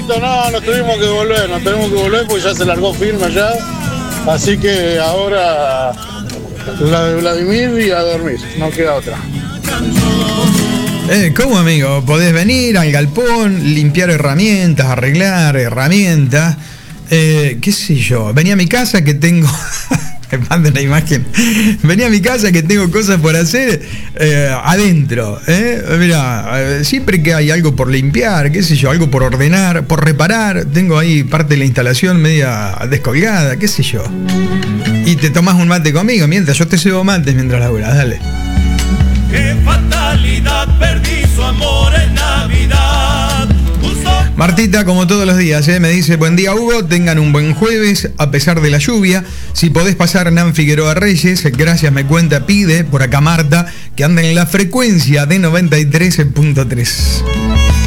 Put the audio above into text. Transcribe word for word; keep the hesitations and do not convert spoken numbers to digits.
vuelta, no, nos tuvimos que volver, nos tenemos que volver porque ya se largó firme allá. Así que ahora la de Vladimir y a dormir, no queda otra. Eh, ¿Cómo, amigo? Podés venir al galpón, limpiar herramientas, arreglar herramientas. Eh, ¿Qué sé yo? Vení a mi casa que tengo... Me manda una imagen. Vení a mi casa que tengo cosas por hacer eh, adentro. ¿eh? Mira, siempre que hay algo por limpiar, qué sé yo, algo por ordenar, por reparar, tengo ahí parte de la instalación media descolgada, qué sé yo. Y te tomás un mate conmigo mientras yo te cebo mates mientras laburas, dale. Qué fatalidad, perdí su amor en Navidad. Martita, como todos los días, ¿eh? me dice, buen día Hugo, tengan un buen jueves a pesar de la lluvia. Si podés pasar Nan Figueroa Reyes, gracias, me cuenta, pide por acá Marta, que anda en la frecuencia de noventa y tres punto tres.